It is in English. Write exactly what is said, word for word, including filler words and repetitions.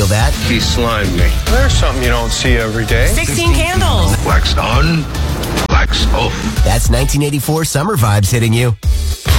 feel that. He slimed me. There's something you don't see every day. sixteen candles. Wax on, wax off. That's nineteen eighty-four summer vibes hitting you.